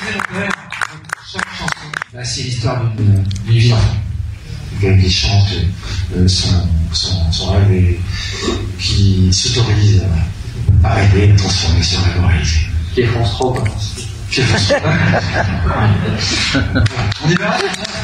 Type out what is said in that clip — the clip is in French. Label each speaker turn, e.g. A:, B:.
A: Chaque chanson, bah, c'est l'histoire d'une vie d'enfant. Quelqu'un qui chante son rêve et qui s'autorise à rêver, à transformer ce rêve en réalité.
B: Qui est France 3, quoi.
A: On est bien.